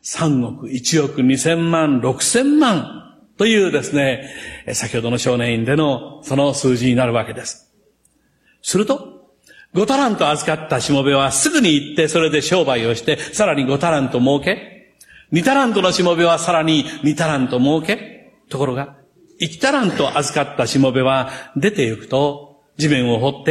3億、1億、2000万、6000万というですね、先ほどの少年院でのその数字になるわけです。すると、5タラント預かったしもべはすぐに行ってそれで商売をして、さらに5タラント儲け、2タラントのしもべはさらに2タラント儲け、ところが、1タラント預かったしもべは出て行くと、地面を掘って、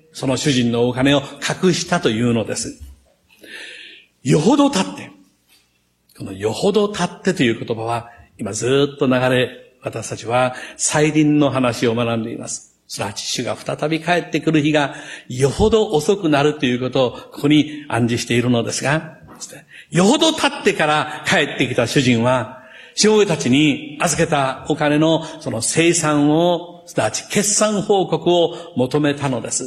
その主人のお金を隠したというのです。よほど経って、このよほど経ってという言葉は、今ずっと流れ、私たちは再臨の話を学んでいます。すなわち主が再び帰ってくる日がよほど遅くなるということをここに暗示しているのですが、よほど経ってから帰ってきた主人は、しもべたちに預けたお金のその清算を、すなわち決算報告を求めたのです。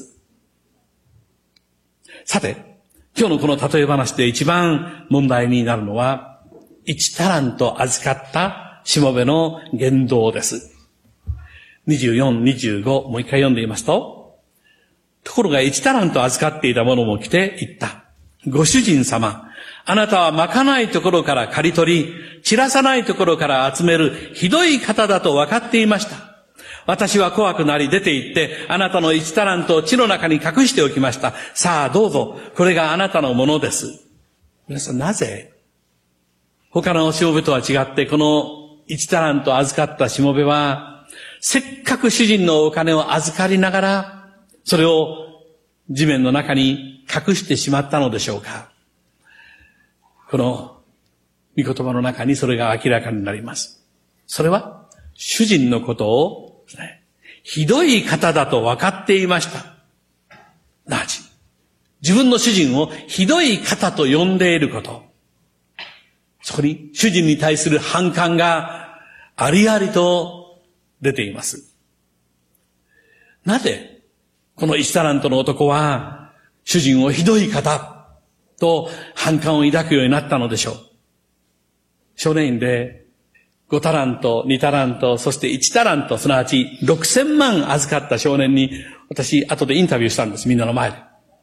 さて、今日のこの例え話で一番問題になるのは、1タラント預かったしもべの言動です。24、25、もう一回読んでみますと、ところが1タラント預かっていた者も来て言った。ご主人様、あなたはまかないところから刈り取り、散らさないところから集めるひどい方だと分かっていました。私は怖くなり出て行って、あなたの1タラントを地の中に隠しておきました。さあどうぞ、これがあなたのものです。皆さんなぜ、他のしもべとは違って、この1タラント預かったしもべは、せっかく主人のお金を預かりながら、それを地面の中に隠してしまったのでしょうか。この御言葉の中にそれが明らかになります。それは、主人のことを、ひどい方だと分かっていました。なわち、自分の主人をひどい方と呼んでいること。そこに主人に対する反感がありありと出ています。なぜ、この1タラントの男は、主人をひどい方と反感を抱くようになったのでしょう。少年院で5タラント、2タラント、そして1タラント、すなわち6000万預かった少年に、私、後でインタビューしたんです、みんなの前で。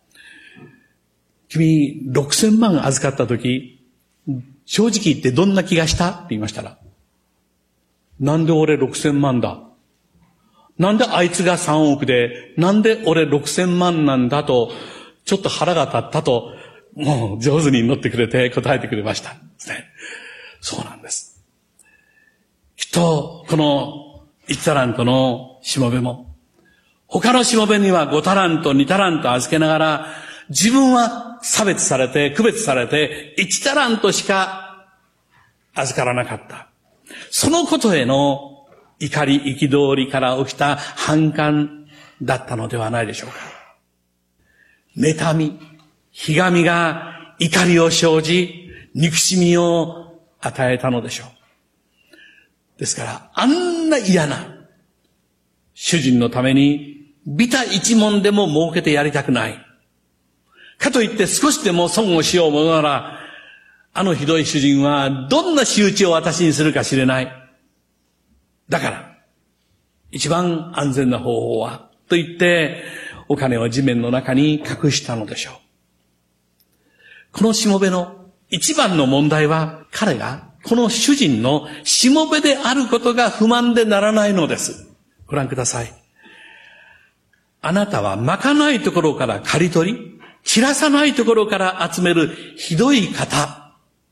君、6000万預かったとき、正直言ってどんな気がしたって言いましたら、なんで俺6000万だ？なんであいつが3億で、なんで俺6000万なんだと、ちょっと腹が立ったと、もう上手に乗ってくれて答えてくれました。そうなんです。きっと、この1タラントのしもべも、他のしもべには5タラント、2タラント預けながら、自分は差別されて、区別されて、1タラントしか預からなかった。そのことへの怒り、憤りから起きた反感だったのではないでしょうか。妬み、ひがみが怒りを生じ、憎しみを与えたのでしょう。ですから、あんな嫌な主人のためにビタ一文でも儲けてやりたくない。かといって少しでも損をしようものなら、あのひどい主人はどんな仕打ちを私にするか知れない。だから、一番安全な方法は、と言って、お金を地面の中に隠したのでしょう。このしもべの一番の問題は、彼がこの主人のしもべであることが不満でならないのです。ご覧ください。あなたはまかないところから刈り取り、散らさないところから集めるひどい方。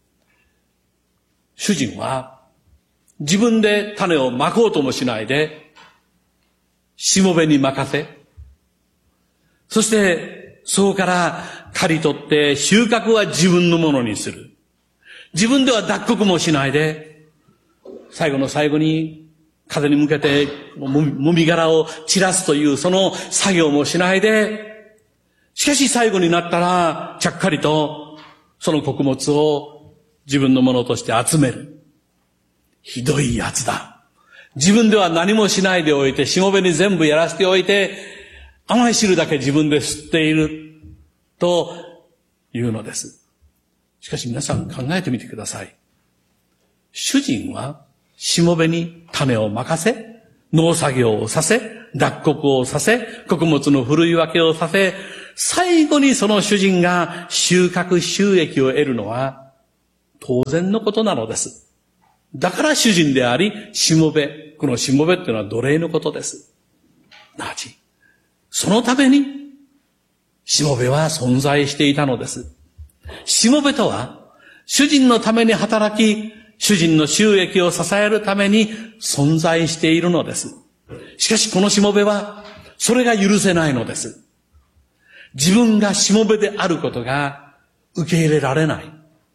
主人は自分で種をまこうともしないで、しもべに任せ、そしてそこから刈り取って収穫は自分のものにする。自分では脱穀もしないで、最後の最後に風に向けてもみ殻を散らすというその作業もしないで、しかし最後になったらちゃっかりとその穀物を自分のものとして集める。ひどいやつだ。自分では何もしないでおいて、しもべに全部やらせておいて、甘い汁だけ自分で吸っているというのです。しかし皆さん考えてみてください。主人はしもべに種を任せ、農作業をさせ、脱穀をさせ、穀物のふるい分けをさせ、最後にその主人が収穫収益を得るのは当然のことなのです。だから主人であり、しもべ。このしもべっていうのは奴隷のことです。すなわち、そのために、しもべは存在していたのです。しもべとは、主人のために働き、主人の収益を支えるために存在しているのです。しかしこのしもべは、それが許せないのです。自分がしもべであることが受け入れられない。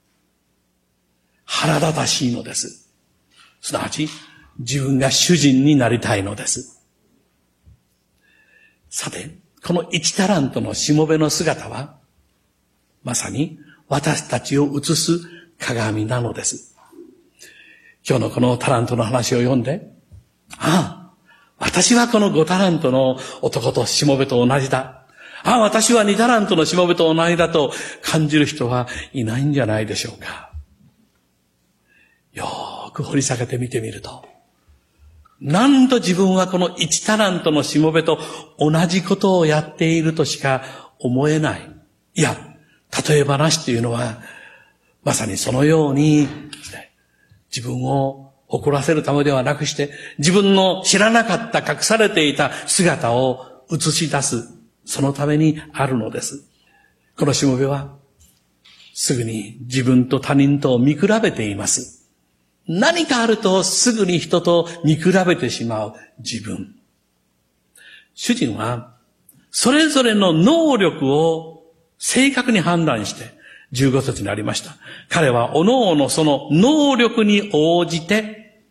腹立たしいのです。すなわち、自分が主人になりたいのです。さて、この1タラントのしもべの姿は、まさに私たちを映す鏡なのです。今日のこのタラントの話を読んで、ああ、私はこの5タラントの男としもべと同じだ。ああ、私は2タラントのしもべと同じだと感じる人はいないんじゃないでしょうか。よーく掘り下げてみてみると、なんと自分はこの1タラントのしもべと同じことをやっているとしか思えない。いや、例え話というのは、まさにそのように、自分を誇らせるためではなくして、自分の知らなかった隠されていた姿を映し出す、そのためにあるのです。このしもべは、すぐに自分と他人と見比べています。何かあるとすぐに人と見比べてしまう自分。主人は、それぞれの能力を正確に判断して、15節にありました。彼は各々その能力に応じて、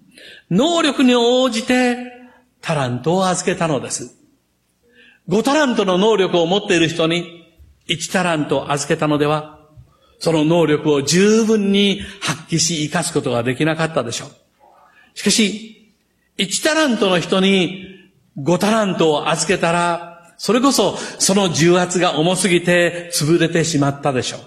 タラントを預けたのです。5タラントの能力を持っている人に1タラントを預けたのでは、その能力を十分に発揮し生かすことができなかったでしょう。しかし、1タラントの人に5タラントを預けたら、それこそその重圧が重すぎて潰れてしまったでしょう。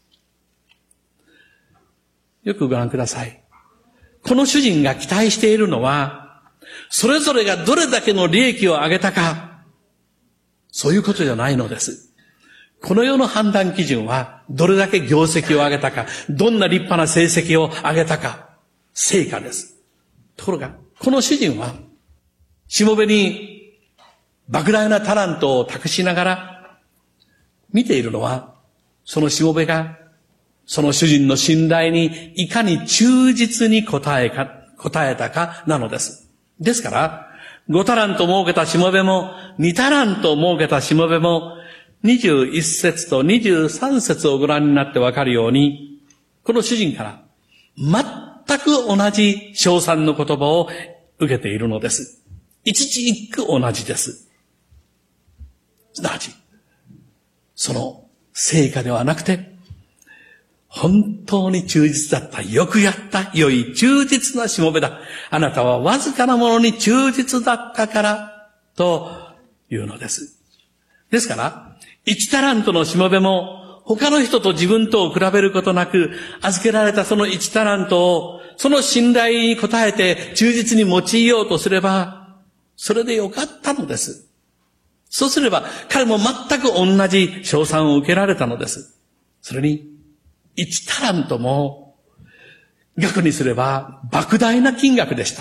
よくご覧ください。この主人が期待しているのは、それぞれがどれだけの利益を上げたか、そういうことじゃないのです。この世の判断基準は、どれだけ業績を上げたか、どんな立派な成績を上げたか、成果です。ところが、この主人は、しもべに莫大なタラントを託しながら、見ているのは、そのしもべが、その主人の信頼にいかに忠実に応えたかなのです。ですから、5タラント儲けたしもべも、2タラント儲けたしもべも、21節と23節をご覧になってわかるように、この主人から全く同じ称賛の言葉を受けているのです。一字一句同じです。すなわち、その成果ではなくて、本当に忠実だった。よくやった。良い忠実なしもべだ。あなたはわずかなものに忠実だったから、というのです。ですから、1タラントのしもべも、他の人と自分とを比べることなく、預けられたその1タラントを、その信頼に応えて忠実に用いようとすれば、それでよかったのです。そうすれば、彼も全く同じ称賛を受けられたのです。それに、1タラントも、額にすれば莫大な金額でした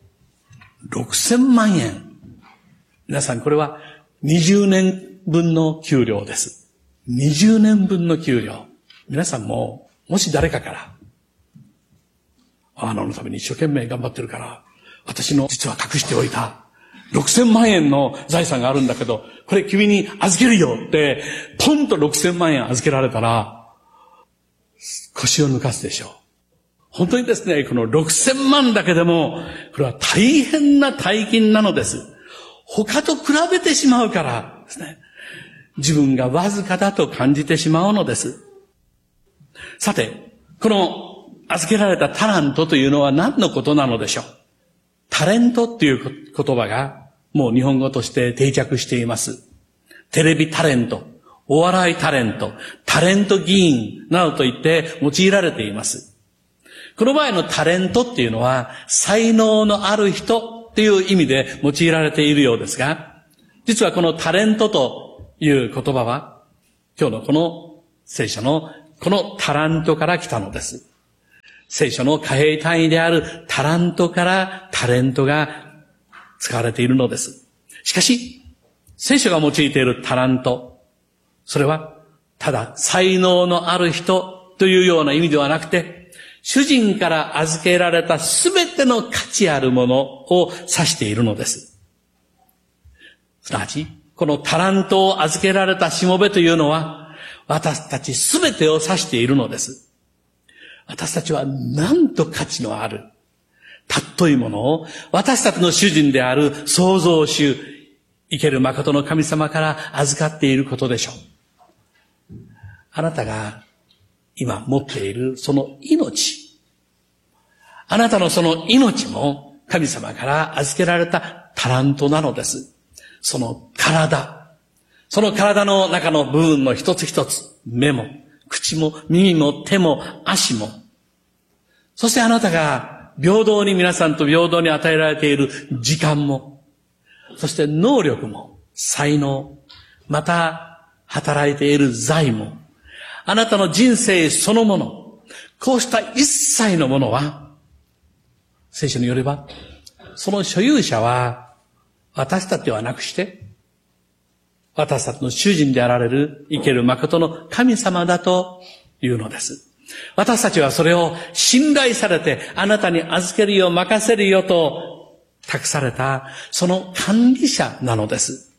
。6000万円。皆さんこれは20年分の給料です。20年分の給料。皆さんも、もし誰かから、あなたのために一生懸命頑張ってるから、私の実は隠しておいた6000万円の財産があるんだけど、これ君に預けるよって、ポンと6000万円預けられたら、腰を抜かすでしょう。本当にですね、この6000万だけでも、これは大変な大金なのです。他と比べてしまうからですね。自分がわずかだと感じてしまうのです。さて、この預けられたタラントというのは何のことなのでしょう。タレントっていう言葉がもう日本語として定着しています。テレビタレント、お笑いタレント、タレント議員などと言って用いられています。この場合のタレントっていうのは才能のある人っていう意味で用いられているようですが、実はこのタレントという言葉は今日のこの聖書のこのタラントから来たのです。 聖書の貨幣単位であるタラントからタレントが使われているのです。しかし、聖書が用いているタラント、それはただ才能のある人というような意味ではなくて、主人から預けられたすべての価値あるものを指しているのです。すなわち、このタラントを預けられたしもべというのは、私たちすべてを指しているのです。私たちはなんと価値のある、尊いものを私たちの主人である創造主、生ける誠の神様から預かっていることでしょう。あなたが今持っているその命、あなたのその命も神様から預けられたタラントなのです。その体の中の部分の一つ一つ、目も、口も、耳も、手も、足も、そしてあなたが皆さんと平等に与えられている時間も、そして能力も、才能、また働いている財も、あなたの人生そのもの、こうした一切のものは、聖書によれば、その所有者は私たちではなくして、私たちの主人であられる生ける誠の神様だというのです。私たちはそれを信頼されてあなたに預けるよ、任せるよと託されたその管理者なのです。